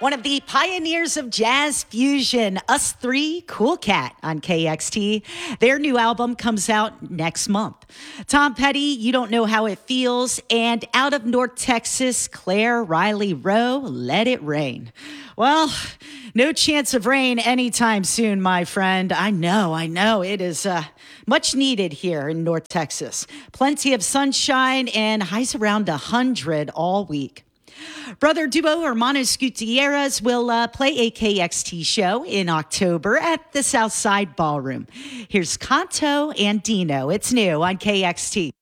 One of the pioneers of jazz fusion, Us Three, Cool Cat on KXT. Their new album comes out next month. Tom Petty, You Don't Know How It Feels, and out of North Texas, Claire Riley Rowe, Let It Rain. Well, no chance of rain anytime soon, my friend. I know. It is much needed here in North Texas. Plenty of sunshine and highs around 100 all week. Brother duo Hermanos Gutierrez will play a KXT show in October at the Southside Ballroom. Here's Kanto and Dino. It's new on KXT.